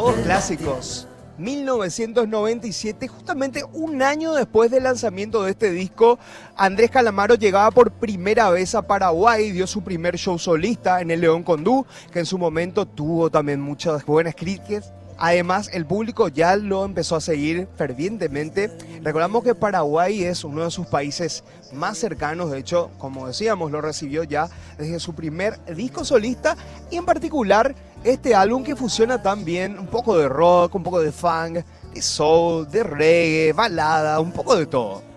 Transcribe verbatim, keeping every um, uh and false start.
Todos clásicos. mil novecientos noventa y siete, justamente un año después del lanzamiento de este disco, Andrés Calamaro llegaba por primera vez a Paraguay, dio su primer show solista en el León Condú, que en su momento tuvo también muchas buenas críticas. Además, el público ya lo empezó a seguir fervientemente. Recordamos que Paraguay es uno de sus países más cercanos, de hecho, como decíamos, lo recibió ya desde su primer disco solista y en particular este álbum que fusiona también un poco de rock, un poco de funk, de soul, de reggae, balada, un poco de todo.